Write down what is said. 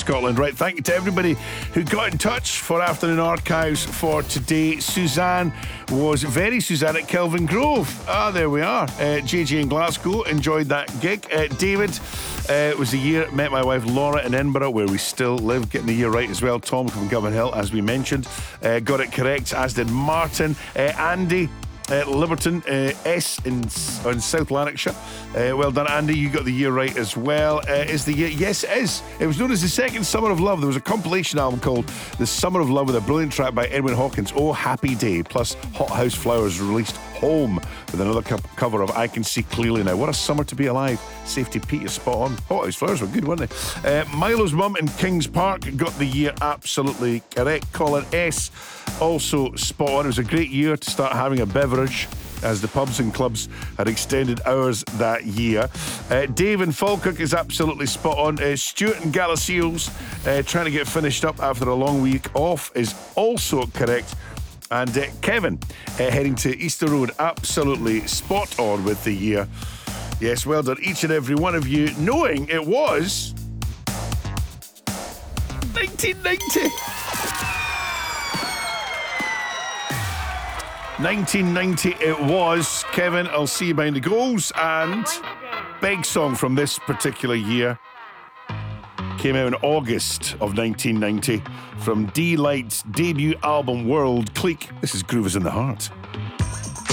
Scotland. Right, thank you to everybody who got in touch for Afternoon Archives for today. Suzanne was very Suzanne at Kelvin Grove. There we are. JJ in Glasgow enjoyed that gig. David, it was the year met my wife Laura in Edinburgh, where we still live, getting the year right as well. Tom from Govan Hill, as we mentioned, got it correct, as did Martin. Andy Liberton, S in South Lanarkshire. Well done, Andy. You got the year right as well. Is the year? Yes, it is. It was known as the second Summer of Love. There was a compilation album called The Summer of Love with a brilliant track by Edwin Hawkins, Oh Happy Day, plus Hot House Flowers released Home with another cover of I Can See Clearly Now. What a summer to be alive. Safety Pete, you're spot on. Hot House Flowers were good, weren't they? Milo's mum in Kings Park got the year absolutely correct. Colin S. also spot on. It was a great year to start having a beverage, as the pubs and clubs had extended hours that year. Dave in Falkirk is absolutely spot on. Stuart in Galashiels, trying to get finished up after a long week off, is also correct. And Kevin, heading to Easter Road, absolutely spot on with the year. Yes, well done, each and every one of you, knowing it was 1990. 1990 it was. Kevin, I'll see you behind the goals. And big song from this particular year came out in August of 1990 from D-Light's debut album World Clique. This is Groove Is in the Heart.